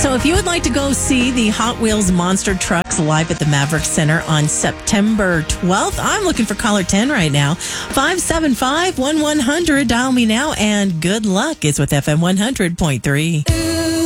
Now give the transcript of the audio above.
So if you would like to go see the Hot Wheels monster trucks live at the Maverick Center on September 12th, I'm looking for caller 10 right now. 575-1100. Dial me now, and good luck. It's with FM 100.3.